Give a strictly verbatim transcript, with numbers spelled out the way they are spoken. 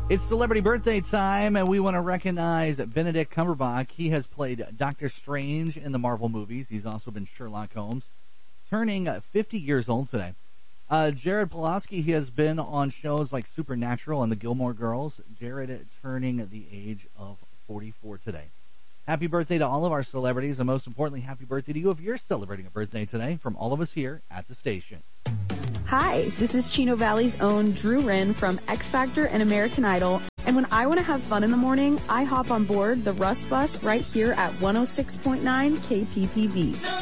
It's celebrity birthday time, and we want to recognize Benedict Cumberbatch. He has played Doctor Strange in the Marvel movies. He's also been Sherlock Holmes, turning fifty years old today. Uh, Jared Pulaski, he has been on shows like Supernatural and the Gilmore Girls. Jared turning the age of forty-four today. Happy birthday to all of our celebrities, and most importantly, happy birthday to you if you're celebrating a birthday today from all of us here at the station. Hi, this is Chino Valley's own Drew Wren from X Factor and American Idol. And when I want to have fun in the morning, I hop on board the Rust Bus right here at one oh six point nine K P P B.